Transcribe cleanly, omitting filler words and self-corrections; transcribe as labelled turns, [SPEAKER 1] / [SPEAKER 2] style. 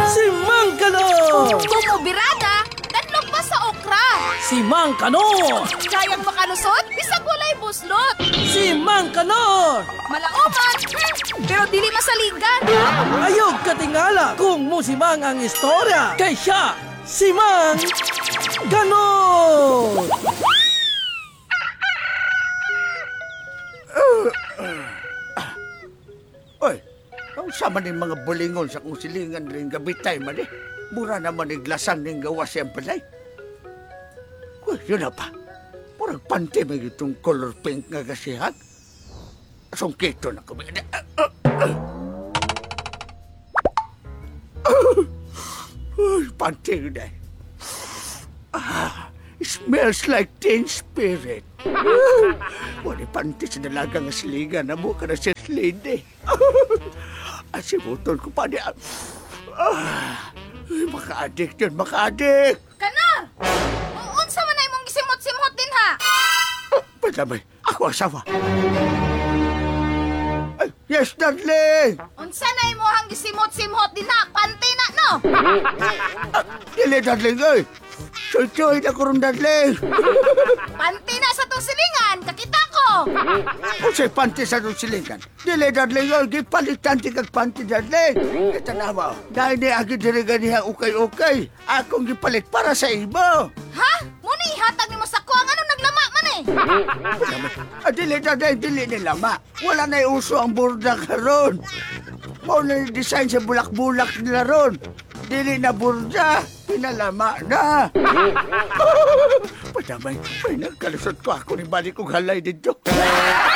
[SPEAKER 1] Si Mang Kano!
[SPEAKER 2] Kumubirada, danlog pa sa okra.
[SPEAKER 1] Si Mang Kano!
[SPEAKER 2] Kayang makalusot, bisag walay buslot.
[SPEAKER 1] Si Mang Kano!
[SPEAKER 2] Malauman, pero dili masaligan.
[SPEAKER 1] Ayog katingala kung musimang ang istorya. Kay siya, si Mang Kano!
[SPEAKER 3] Oy, ang sama ng mga bulingon sa kong silingan rin gabitay man eh. Mura naman iglasan ng gawa siyang balay. Uy, yun na pa. Murag panty may itong color pink nga kasihan. Sungkito na kami. Uy, panty na eh. Smells like teen spirit. Wala panty sa dalagang asligan na mukha na si lady. At si butol ko pa niya. Maka-addict yun, maka-addict.
[SPEAKER 2] Kana! Unsa man na imong gisimot-simot din ha?
[SPEAKER 3] Padamay, ako asawa. Ay, yes, darling.
[SPEAKER 2] Unsa na imong gisimot-simot din ha? Panty na no?
[SPEAKER 3] Dili, darling, ay. Choy-choy na ko rin, darling.
[SPEAKER 2] Panty na sa tong silingan, kakita ko.
[SPEAKER 3] Kung sa'y panty sa itong silingan. Dili, darling, ay. Gipalitan ti kag panty, darling. Ito na mo. Dahil ni agi dirigan niya ukay-ukay. Akong gipalit para sa imo.
[SPEAKER 2] Ha? Muna ihatag ni mo sa kuwang anong naglama man eh.
[SPEAKER 3] Dili, darling, dili nila, ma. Wala na uso ang burda karon. Mau na design sa bulak-bulak nila ron. Dili na burda, pinalama na. Padamay, may nagkalusot ko ako ni balik kong halay dito.